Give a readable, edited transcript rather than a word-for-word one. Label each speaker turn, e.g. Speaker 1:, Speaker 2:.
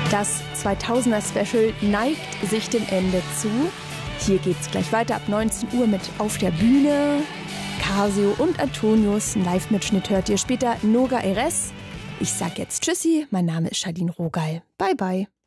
Speaker 1: Das 2000er Special neigt sich dem Ende zu. Hier geht's gleich weiter ab 19 Uhr mit Auf der Bühne. Casio und Antonius, ein Live-Mitschnitt hört ihr später. Noga Eres. Ich sag jetzt Tschüssi, mein Name ist Charlene Rogal. Bye bye.